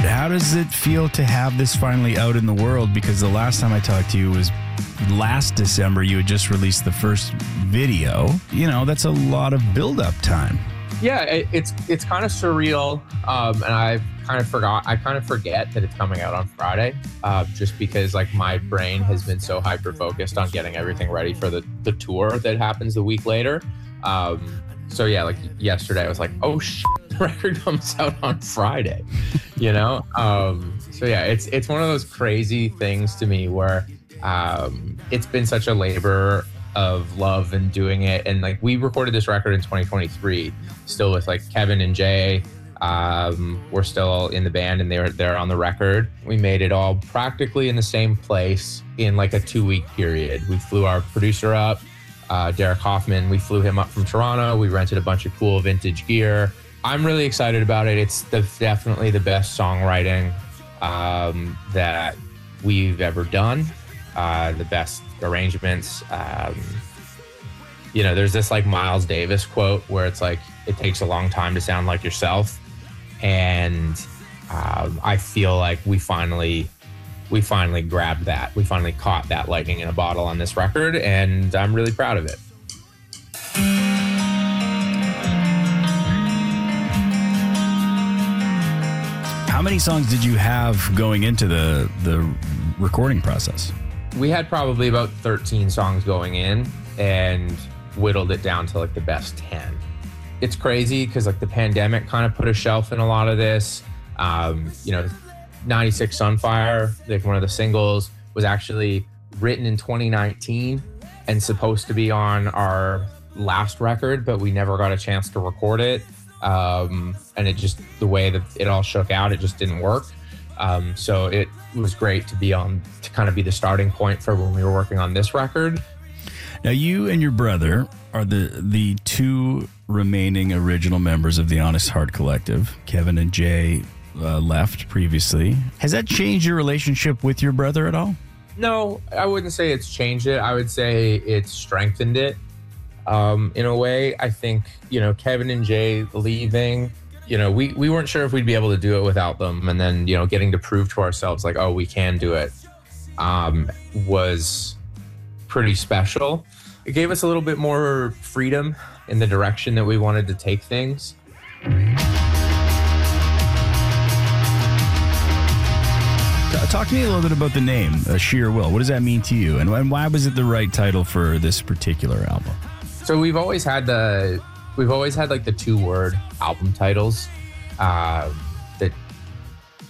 How does it feel to have this finally out in the world? Because the last time I talked to you was last December. You had just released the first video. You know, that's a lot of build-up time. Yeah, it's kind of surreal, and I kind of forget that it's coming out on Friday, just because like my brain has been so hyper focused on getting everything ready for the tour that happens the week later. So yeah, like yesterday I was like, oh shit, the record comes out on Friday, you know? So yeah, it's one of those crazy things to me where it's been such a labor of love and doing it. And like we recorded this record in 2023, still with like Kevin and Jay. We're still in the band and they're on the record. We made it all practically in the same place in like a 2-week period. We flew our producer up, Derek Hoffman. We flew him up from Toronto. We rented a bunch of cool vintage gear. I'm really excited about it. It's definitely the best songwriting that we've ever done. The best arrangements. You know, there's this like Miles Davis quote where it's like, it takes a long time to sound like yourself. And I feel like we finally grabbed that. We finally caught that lightning in a bottle on this record, and I'm really proud of it. How many songs did you have going into the recording process? We had probably about 13 songs going in and whittled it down to like the best 10. It's crazy because like the pandemic kind of put a shelf in a lot of this. You know, 96 Sunfire, like one of the singles, was actually written in 2019 and supposed to be on our last record, but we never got a chance to record it. And it just, the way that it all shook out, it just didn't work. So it was great to kind of be the starting point for when we were working on this record. Now, you and your brother are the two remaining original members of the Honest Heart Collective. Kevin and Jay left previously. Has that changed your relationship with your brother at all? No, I wouldn't say it's changed it. I would say it's strengthened it in a way. I think, you know, Kevin and Jay leaving, you know, we weren't sure if we'd be able to do it without them. And then, you know, getting to prove to ourselves like, oh, we can do it, was pretty special. It gave us a little bit more freedom in the direction that we wanted to take things. Talk to me a little bit about the name, Sheer Will. What does that mean to you? And why was it the right title for this particular album? So we've always had like the 2-word album titles that